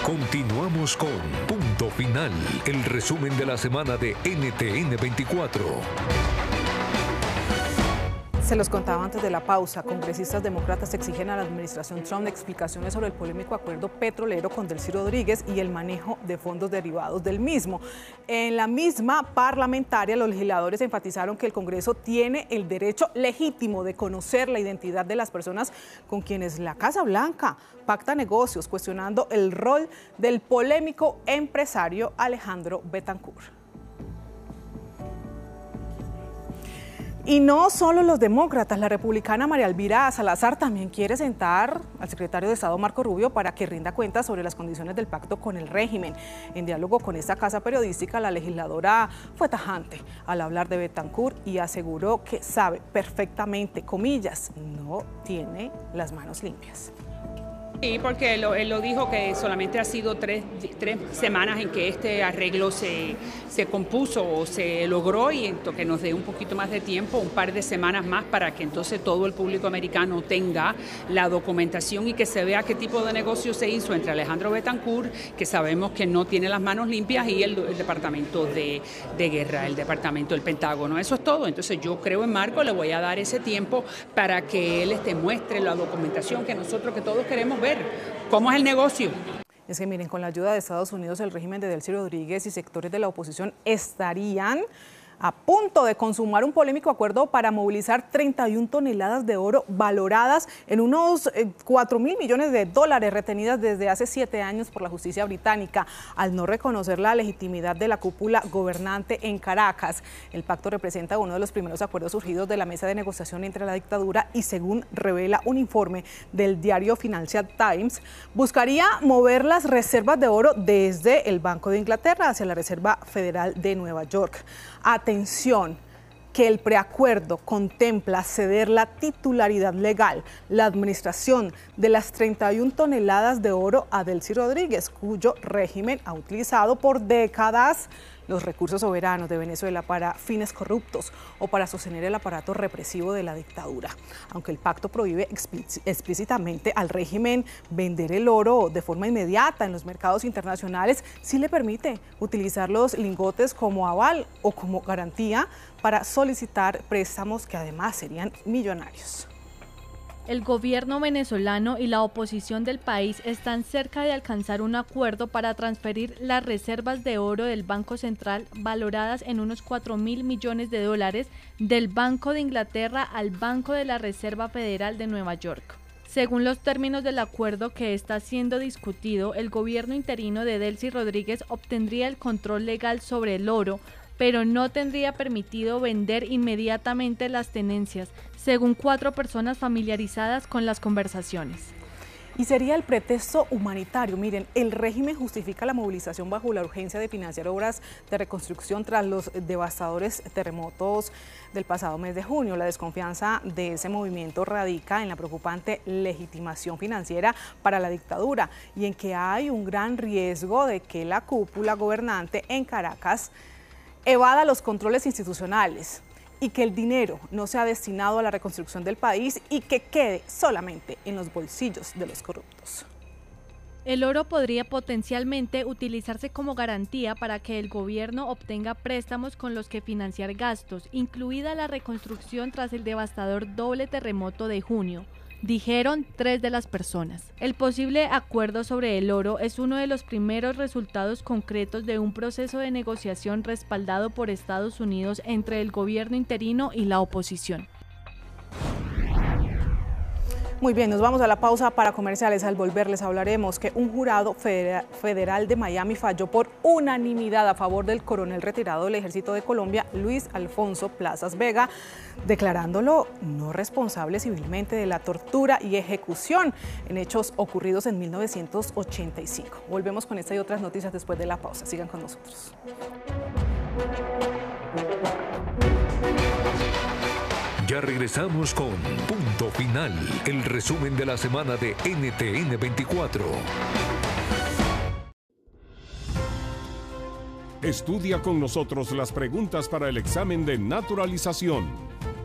Continuamos con Punto Final, el resumen de la semana de NTN 24. Se los contaba antes de la pausa, congresistas demócratas exigen a la administración Trump explicaciones sobre el polémico acuerdo petrolero con Delcy Rodríguez y el manejo de fondos derivados del mismo. En la misma parlamentaria, los legisladores enfatizaron que el Congreso tiene el derecho legítimo de conocer la identidad de las personas con quienes la Casa Blanca pacta negocios, cuestionando el rol del polémico empresario Alejandro Betancourt. Y no solo los demócratas, la republicana María Elvira Salazar también quiere sentar al secretario de Estado Marco Rubio para que rinda cuentas sobre las condiciones del pacto con el régimen. En diálogo con esta casa periodística, la legisladora fue tajante al hablar de Betancourt y aseguró que sabe perfectamente, comillas, no tiene las manos limpias. Sí, porque él lo dijo que solamente ha sido tres semanas en que este arreglo se compuso o se logró, y que nos dé un poquito más de tiempo, un par de semanas más, para que entonces todo el público americano tenga la documentación y que se vea qué tipo de negocio se hizo entre Alejandro Betancourt, que sabemos que no tiene las manos limpias, y el Departamento de Guerra, el Departamento del Pentágono. Eso es todo. Entonces yo creo en Marco, le voy a dar ese tiempo para que él muestre la documentación que todos queremos ver. ¿Cómo es el negocio? Es que miren, con la ayuda de Estados Unidos, el régimen de Delcy Rodríguez y sectores de la oposición estarían a punto de consumar un polémico acuerdo para movilizar 31 toneladas de oro valoradas en unos 4.000 millones de dólares retenidas desde hace 7 años por la justicia británica, al no reconocer la legitimidad de la cúpula gobernante en Caracas. El pacto representa uno de los primeros acuerdos surgidos de la mesa de negociación entre la dictadura y, según revela un informe del diario Financial Times, buscaría mover las reservas de oro desde el Banco de Inglaterra hacia la Reserva Federal de Nueva York. Atención, que el preacuerdo contempla ceder la titularidad legal, la administración de las 31 toneladas de oro a Delcy Rodríguez, cuyo régimen ha utilizado por décadas los recursos soberanos de Venezuela para fines corruptos o para sostener el aparato represivo de la dictadura. Aunque el pacto prohíbe explícitamente al régimen vender el oro de forma inmediata en los mercados internacionales, sí le permite utilizar los lingotes como aval o como garantía para solicitar préstamos que además serían millonarios. El gobierno venezolano y la oposición del país están cerca de alcanzar un acuerdo para transferir las reservas de oro del Banco Central, valoradas en unos 4.000 millones de dólares, del Banco de Inglaterra al Banco de la Reserva Federal de Nueva York. Según los términos del acuerdo que está siendo discutido, el gobierno interino de Delcy Rodríguez obtendría el control legal sobre el oro, pero no tendría permitido vender inmediatamente las tenencias, según 4 personas familiarizadas con las conversaciones. Y sería el pretexto humanitario. Miren, el régimen justifica la movilización bajo la urgencia de financiar obras de reconstrucción tras los devastadores terremotos del pasado mes de junio. La desconfianza de ese movimiento radica en la preocupante legitimación financiera para la dictadura y en que hay un gran riesgo de que la cúpula gobernante en Caracas evada los controles institucionales y que el dinero no sea destinado a la reconstrucción del país y que quede solamente en los bolsillos de los corruptos. El oro podría potencialmente utilizarse como garantía para que el gobierno obtenga préstamos con los que financiar gastos, incluida la reconstrucción tras el devastador doble terremoto de junio, dijeron 3 de las personas. El posible acuerdo sobre el oro es uno de los primeros resultados concretos de un proceso de negociación respaldado por Estados Unidos entre el gobierno interino y la oposición. Muy bien, nos vamos a la pausa para comerciales. Al volver les hablaremos que un jurado federal de Miami falló por unanimidad a favor del coronel retirado del Ejército de Colombia, Luis Alfonso Plazas Vega, declarándolo no responsable civilmente de la tortura y ejecución en hechos ocurridos en 1985. Volvemos con esta y otras noticias después de la pausa. Sigan con nosotros. Ya regresamos con Punto Final, el resumen de la semana de NTN 24. Estudia con nosotros las preguntas para el examen de naturalización.